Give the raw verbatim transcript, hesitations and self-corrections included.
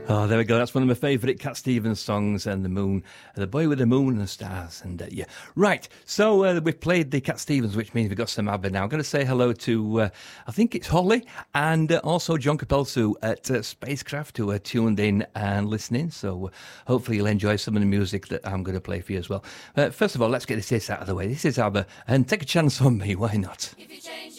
Oh, there we go. That's one of my favourite Cat Stevens songs, and the moon, the boy with the moon and the stars. And uh, yeah, right. So uh, we've played the Cat Stevens, which means we've got some ABBA now. I'm going to say hello to, uh, I think it's Holly, and uh, also John Capelsu at uh, Spacecraft, who are tuned in and listening. So uh, hopefully you'll enjoy some of the music that I'm going to play for you as well. Uh, first of all, let's get this hit out of the way. This is ABBA, and Take a Chance on Me. Why not? If you change